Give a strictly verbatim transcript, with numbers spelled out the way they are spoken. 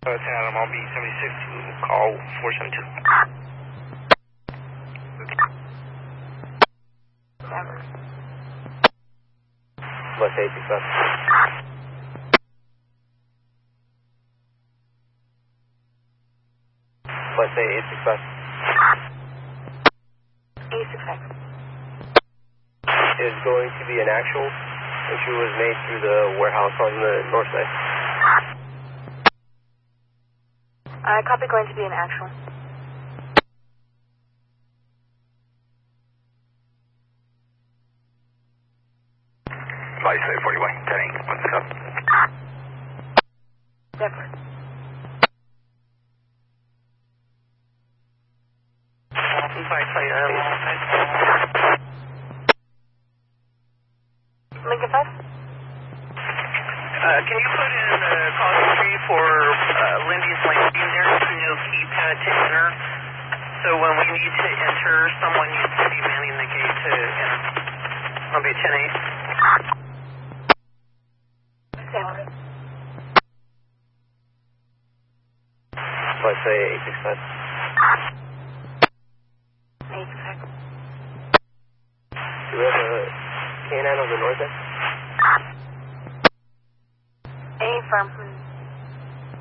Uh, ten Adam, I'll be seventy-six to call four seven two. West eight six five. West eight six five. eight six five. Is going to be an actual. Entry was made through the warehouse on the north side. Uh, copy, going to be an actual. Light say forty-one, ten eight, what's up? Zephyr. Light say, uh, Lincoln five? Uh, can you put in a call history for uh, Lindy's landing there to no keypad to enter? So when we need to enter, someone needs to be manning the gate to enter. I'll be ten eight. Zephyr. West eight six five. eight six five. Do we have a K nine on the north end? A firm.